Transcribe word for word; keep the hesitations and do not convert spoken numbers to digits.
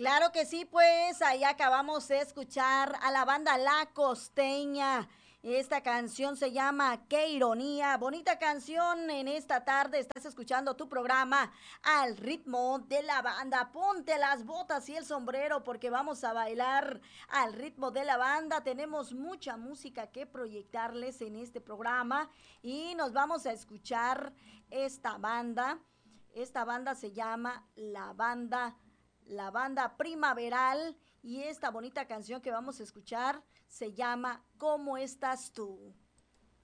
Claro que sí, pues ahí acabamos de escuchar a la banda La Costeña. Esta canción se llama Qué ironía. Bonita canción en esta tarde. Estás escuchando tu programa al ritmo de la banda. Ponte las botas y el sombrero porque vamos a bailar al ritmo de la banda. Tenemos mucha música que proyectarles en este programa y nos vamos a escuchar esta banda. Esta banda se llama La Banda la banda Primaveral y esta bonita canción que vamos a escuchar se llama ¿Cómo estás tú?